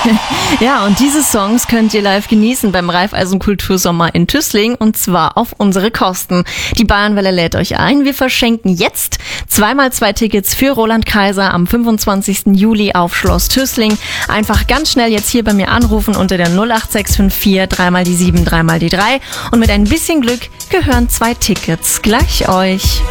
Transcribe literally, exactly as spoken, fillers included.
Ja, und diese Songs könnt ihr live genießen beim Raiffeisen Kultursommer in Tüßling und zwar auf unsere Kosten. Die Bayernwelle lädt euch ein. Wir verschenken jetzt zweimal zwei Tickets für Roland Kaiser am fünfundzwanzigsten Juli auf Schloss Tüßling. Einfach ganz schnell jetzt hier bei mir anrufen unter der null acht sechs fünf vier, dreimal die sieben, dreimal die drei und mit ein bisschen Glück gehören zwei Tickets gleich euch.